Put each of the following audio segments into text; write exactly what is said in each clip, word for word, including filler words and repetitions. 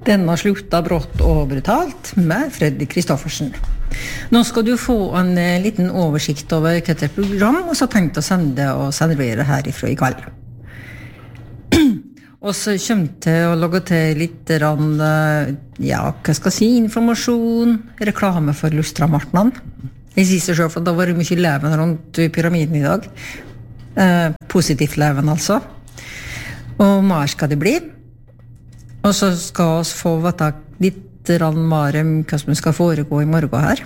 Denna slutta brått og brutalt med Freddy Kristoffersen. Nå skal du få en liten oversikt over hva det program, og så tenkt å sende og servere herifra I kveld. Og så kommer til å lage til litt rann, ja, hva skal jeg si, informasjon, reklame for Lustramartnan. Jeg sier seg selv, for da var det mye leven rundt pyramiden I dag. Eh, positivt leven, altså. Og mer skal det bli. Og så skal vi få vite litt rann mer om hva som skal foregå I morgen her.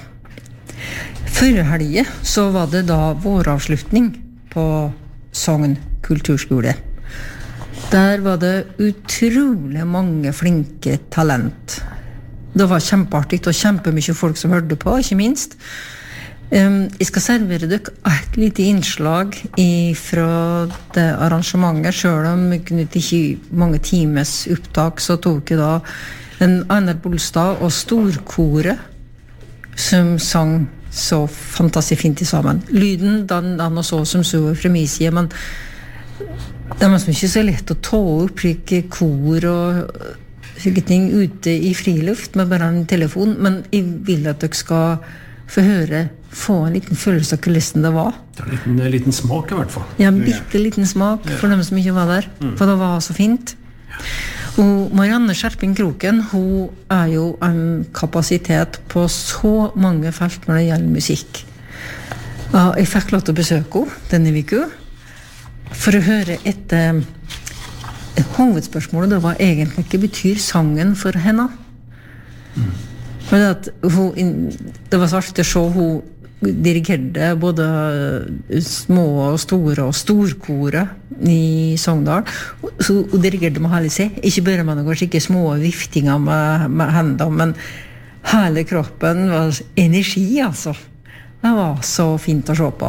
Før helge så var det da våravslutning på Sogn kulturskole. Der var det utrolig mange flinke talent. Det var kjempeartig og kjempemye folk som hørte på, ikke minst. Um, jeg skal servere dere et lite innslag fra det arrangementet, selv om jeg kunne ikke mange times opptak, så tok jeg da en Einar Bolstad og storkoret som sang så fantastisk fint sammen. Lyden, den, den og så som så fra min side, men det er ikke så lett å ta opp like kor og slike ting ute I friluft med bare en telefon, men jeg vil at dere skal få høre, få en liten følelse av kulissen det var. Det er en liten, en liten smak I hvert fall. Ja, en bitte liten smak for dem som ikke var der, mm. for det var så fint. Og Marianne Skjerping Kroken, hun er jo en kapasitet på så mange felt når det gjelder musikk. Ja, jeg fikk lov til å besøke henne denne viku, for å høre et eh, hovedspørsmål, det var egentlig hva betyr sangen for henne. Mm. For det, at hun, det var så artig å se hun dirigerte både små og store og storkore I Sogndal. Så hun dirigerte med hele seg, ikke bare med noen skikkelig små viftinger med, med hendene, men hele kroppen var energi, altså. Det var så fint å se på.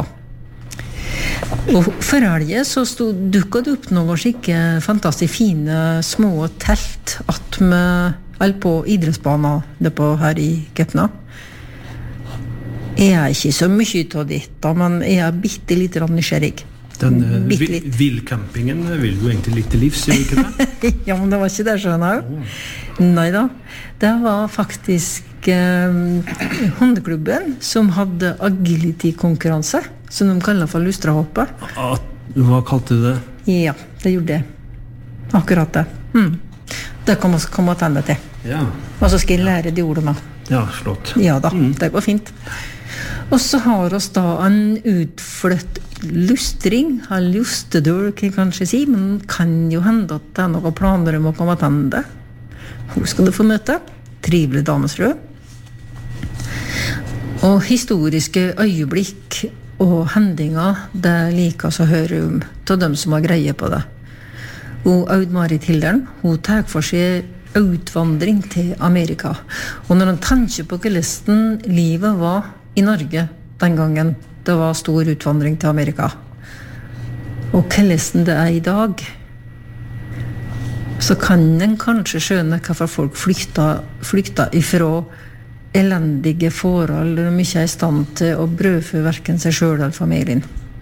Og for helge så stod, dukket det opp noen skikke fantastisk fine små telt at med alt på idrettsbanen det på her I Gøtna. Jeg er ikke så mye av dette, men jeg er bitte litt nysgjerrig. Den uh, villcampingen vil du egentlig litt til livs, gjør ikke det? Ja, men det var ikke det, skjønner jeg. Oh. Neida, det var faktisk eh, hundeklubben som hadde agility-konkurranse, som de kaller for lustrahoppet. Ah, hva kalte du det? Ja, det gjorde det. Akkurat det. Mm. Det kan man komme til det til. Ja. Og så skal jeg lære de ordene med. Ja, flott. Ja da, mm. det går fint. Og så har oss da en utfløtt lustring, en lustedør, kan jeg kanskje si, men kan jo hende at det er noen planer om å komme til det. Hun skal du få møte. Trivelig damesfrø. Og historiske øyeblikk og hendinger, det liker oss å høre om til dem som har greie på det. Og Aud-Marit Hilderen, hun tar for seg utvandring til Amerika. Og når hun tenker på hvordan livet var I Norge den gangen, det var stor utvandring til Amerika. Og hvordan det er I dag, så kan en kanskje skjønne hvorfor folk flykta, flykta ifra elendige forhold og de ikke er I stand til å brødfø hverken seg selv eller familien.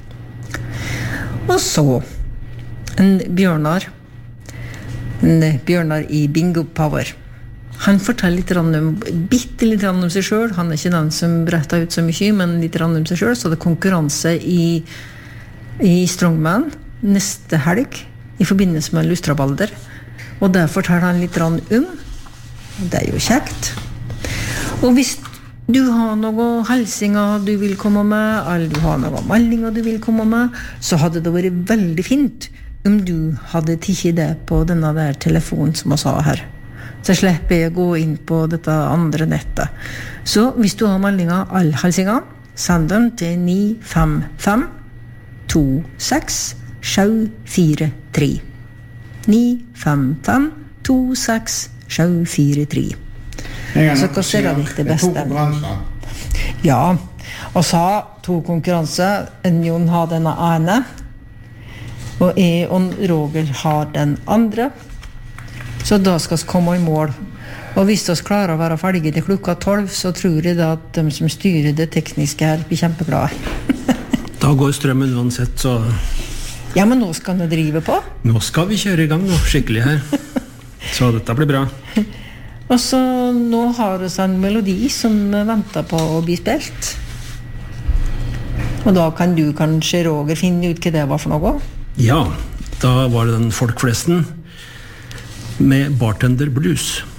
Og så en Bjørnar, en Bjørnar I Bingo Power. Han forteller litt om, bitte litt om seg selv. Han er ikke den som bretter ut så mye, men litt om seg selv. Så det er konkurranse I, I Strongman neste helg I forbindelse med Lustrabalder. Og det forteller han litt om. Det er jo kjekt. Og hvis du har noen helsinger du vil komme med, eller du har noen meldinger du vil komme med, så hadde det vært veldig fint om du hadde tikket det på denne der telefonen som jeg sa her. Så slipper jeg å gå inn på dette andre nettet. Så hvis du har meldinger, alle helsinger, send dem til ni fem fem to seks sju fire tre. ni fem fem to seks sju fire tre. Så hva ser det det beste? Ja, og så to konkurranser. En Jon har denne ene, og jeg og Roger har den andre. Så da skal vi komme I mål. Og hvis vi klarer å være ferdige til klokka tolv, så tror jeg da at de som styrer det tekniske her blir kjempeglade. Da går strømmen uansett, så... Ja, men nå skal vi drive på. Nå skal vi kjøre I gang nå, skikkelig her. Så dette blir bra. Og så nå har vi en melodi som venter på å bli spilt. Og da kan du kanskje, Roger, finne ut hva det var for noe? Ja, da var det den folkflesten med Bartender Blues.